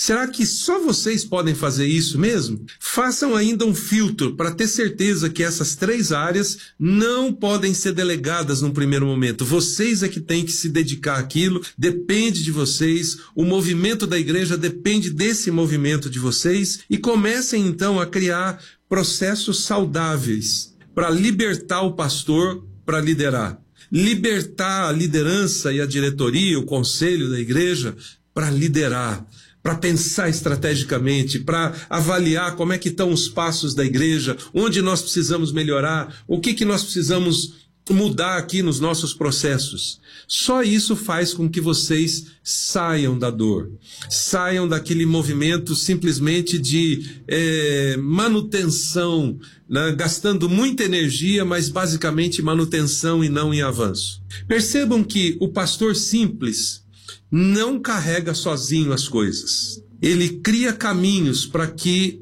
Será que só vocês podem fazer isso mesmo? Façam ainda um filtro para ter certeza que essas 3 áreas não podem ser delegadas num primeiro momento. Vocês é que têm que se dedicar àquilo, depende de vocês, o movimento da igreja depende desse movimento de vocês, e comecem então a criar processos saudáveis para libertar o pastor para liderar. Libertar a liderança e a diretoria, o conselho da igreja para liderar, para pensar estrategicamente, para avaliar como é que estão os passos da igreja, onde nós precisamos melhorar, o que nós precisamos mudar aqui nos nossos processos. Só isso faz com que vocês saiam da dor, saiam daquele movimento simplesmente de manutenção, né? Gastando muita energia, mas basicamente manutenção e não em avanço. Percebam que o pastor simples não carrega sozinho as coisas. Ele cria caminhos para que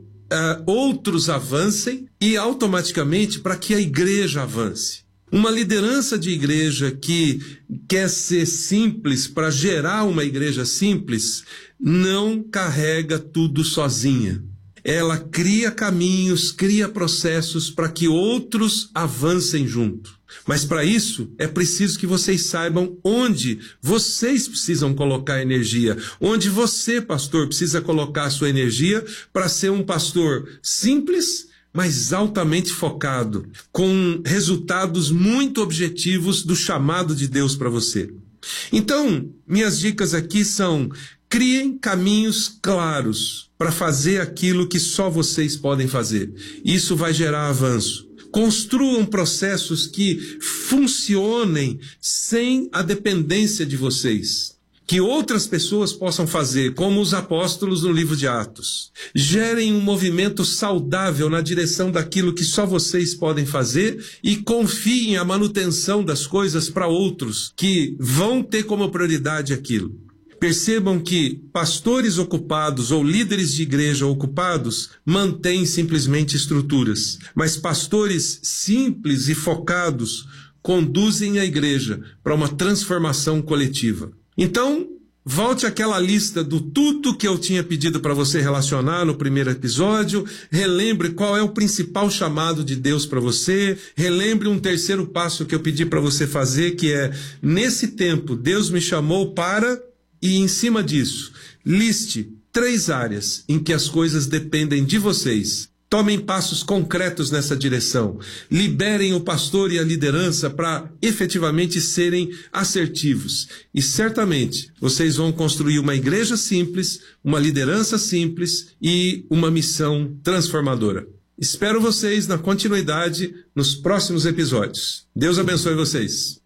outros avancem e automaticamente para que a igreja avance. Uma liderança de igreja que quer ser simples para gerar uma igreja simples, não carrega tudo sozinha. Ela cria caminhos, cria processos para que outros avancem junto. Mas para isso é preciso que vocês saibam onde vocês precisam colocar energia, onde você, pastor, precisa colocar a sua energia para ser um pastor simples, mas altamente focado, com resultados muito objetivos do chamado de Deus para você. Então, minhas dicas aqui são: criem caminhos claros para fazer aquilo que só vocês podem fazer. Isso vai gerar avanço. Construam processos que funcionem sem a dependência de vocês, que outras pessoas possam fazer, como os apóstolos no livro de Atos. Gerem um movimento saudável na direção daquilo que só vocês podem fazer e confiem a manutenção das coisas para outros que vão ter como prioridade aquilo. Percebam que pastores ocupados ou líderes de igreja ocupados mantêm simplesmente estruturas, mas pastores simples e focados conduzem a igreja para uma transformação coletiva. Então, volte àquela lista do tudo que eu tinha pedido para você relacionar no primeiro episódio, relembre qual é o principal chamado de Deus para você, relembre um terceiro passo que eu pedi para você fazer, que é: nesse tempo, Deus me chamou para... E em cima disso, liste 3 áreas em que as coisas dependem de vocês. Tomem passos concretos nessa direção. Liberem o pastor e a liderança para efetivamente serem assertivos. E certamente vocês vão construir uma igreja simples, uma liderança simples e uma missão transformadora. Espero vocês na continuidade nos próximos episódios. Deus abençoe vocês.